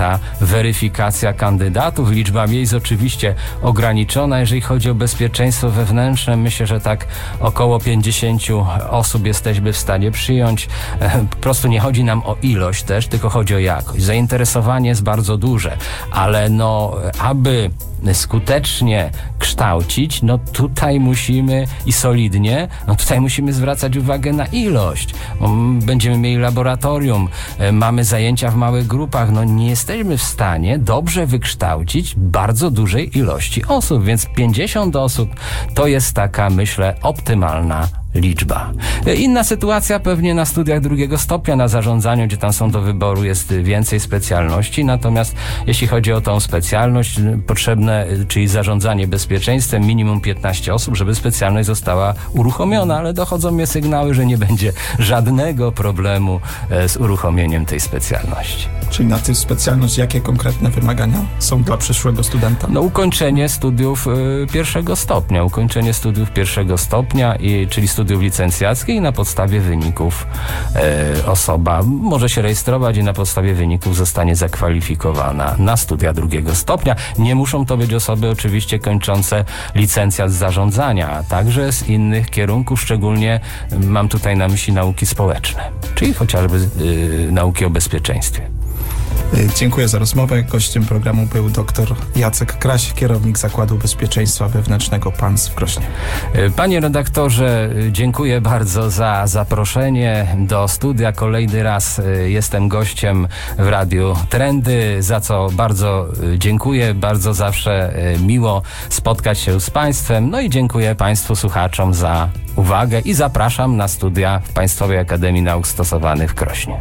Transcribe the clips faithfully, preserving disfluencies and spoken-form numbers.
ta weryfikacja kandydatów. Liczba miejsc oczywiście ograniczona. Jeżeli chodzi o bezpieczeństwo wewnętrzne, myślę, że tak około pięćdziesięciu osób jesteśmy w stanie przyjąć. Po prostu nie chodzi nam o ilość też, tylko chodzi o jakość. Zainteresowanie jest bardzo duże, ale no, aby skutecznie kształcić, no tutaj musimy i solidnie, no tutaj musimy zwracać uwagę na ilość. Będziemy mieli laboratorium, mamy zajęcia w małych grupach, no nie jesteśmy w stanie dobrze wykształcić bardzo dużej ilości osób, więc pięćdziesiąt osób to jest taka, myślę, optymalna liczba. Inna sytuacja pewnie na studiach drugiego stopnia, na zarządzaniu, gdzie tam są do wyboru, jest więcej specjalności, natomiast jeśli chodzi o tą specjalność, potrzebne, czyli zarządzanie bezpieczeństwem, minimum piętnaście osób, żeby specjalność została uruchomiona, ale dochodzą mnie sygnały, że nie będzie żadnego problemu z uruchomieniem tej specjalności. Czyli na tę specjalność jakie konkretne wymagania są dla przyszłego studenta? No ukończenie studiów y, pierwszego stopnia, ukończenie studiów pierwszego stopnia, i, czyli studiów licencjackich, i na podstawie wyników y, osoba może się rejestrować i na podstawie wyników zostanie zakwalifikowana na studia drugiego stopnia. Nie muszą to być osoby oczywiście kończące licencjat z zarządzania, a także z innych kierunków, szczególnie mam tutaj na myśli nauki społeczne, czyli chociażby y, nauki o bezpieczeństwie. Dziękuję za rozmowę. Gościem programu był dr Jacek Kraś, kierownik Zakładu Bezpieczeństwa Wewnętrznego P A N S w Krośnie. Panie redaktorze, dziękuję bardzo za zaproszenie do studia. Kolejny raz jestem gościem w Radiu Trendy, za co bardzo dziękuję. Bardzo zawsze miło spotkać się z Państwem. No i dziękuję Państwu słuchaczom za uwagę i zapraszam na studia w Państwowej Akademii Nauk Stosowanych w Krośnie.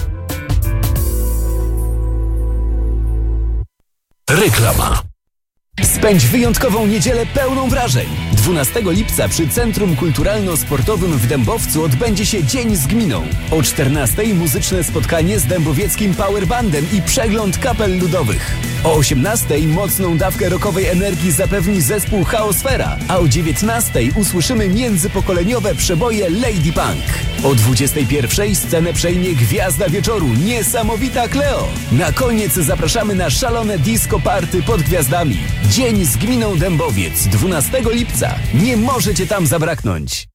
Reklama. Spędź wyjątkową niedzielę pełną wrażeń. dwunastego lipca przy Centrum Kulturalno-Sportowym w Dębowcu odbędzie się Dzień z Gminą. O czternastej muzyczne spotkanie z dębowieckim powerbandem i przegląd kapel ludowych. O osiemnastej mocną dawkę rockowej energii zapewni zespół Chaosfera, a o dziewiętnastej usłyszymy międzypokoleniowe przeboje Lady Punk. O dwudziestej pierwszej scenę przejmie gwiazda wieczoru, niesamowita Cleo. Na koniec zapraszamy na szalone disco party pod gwiazdami. Dzień z Gminą Dębowiec, dwunastego lipca. Nie możecie tam zabraknąć.